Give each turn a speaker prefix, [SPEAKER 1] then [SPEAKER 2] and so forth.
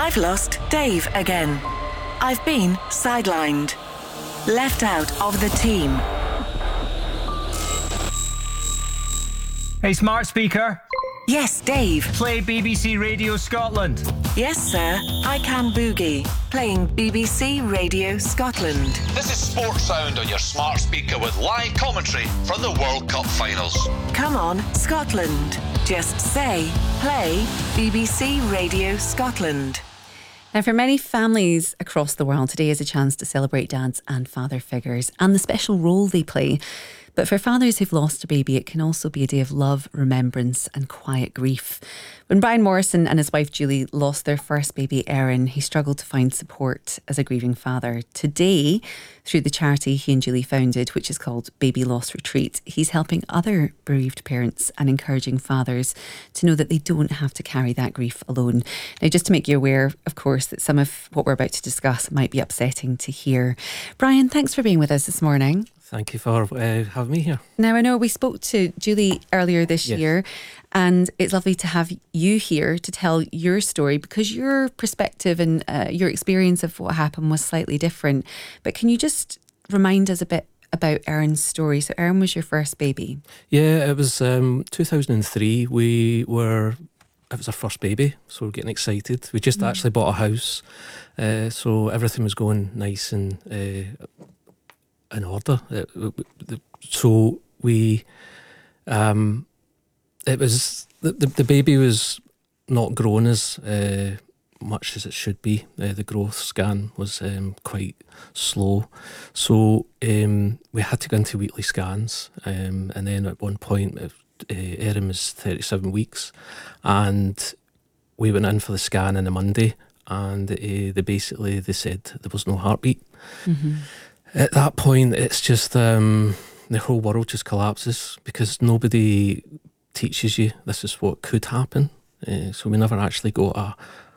[SPEAKER 1] I've lost Dave again. I've been sidelined. Left out of the team.
[SPEAKER 2] Hey, smart speaker.
[SPEAKER 1] Yes, Dave.
[SPEAKER 2] Play BBC Radio Scotland.
[SPEAKER 1] Yes, sir. I can boogie. Playing BBC Radio Scotland.
[SPEAKER 3] This is Sports Sound on your smart speaker with live commentary from the World Cup finals.
[SPEAKER 1] Come on, Scotland. Just say, play BBC Radio Scotland.
[SPEAKER 4] Now, for many families across the world, today is a chance to celebrate dads and father figures and the special role they play. But for fathers who've lost a baby, it can also be a day of love, remembrance and quiet grief. When Brian Morrison and his wife Julie lost their first baby, Erin, he struggled to find support as a grieving father. Today, through the charity he and Julie founded, which is called Baby Loss Retreat, he's helping other bereaved parents and encouraging fathers to know that they don't have to carry that grief alone. Now, just to make you aware, of course, that some of what we're about to discuss might be upsetting to hear. Brian, thanks for being with us this morning.
[SPEAKER 5] Thank you for having me here.
[SPEAKER 4] Now, I know we spoke to Julie earlier this year, and it's lovely to have you here to tell your story because your perspective and your experience of what happened was slightly different. But can you just remind us a bit about Erin's story? So Erin was your first baby.
[SPEAKER 5] Yeah, it was 2003. It was our first baby, so we're getting excited. We just actually bought a house, so everything was going nice and in order. So we, it was the baby was not grown as much as it should be. The growth scan was quite slow, so we had to go into weekly scans, and then at one point Erin was 37 weeks, and we went in for the scan on a Monday, and they said there was no heartbeat. Mm-hmm. At that point, it's just the whole world just collapses because nobody teaches you this is what could happen. So we never actually got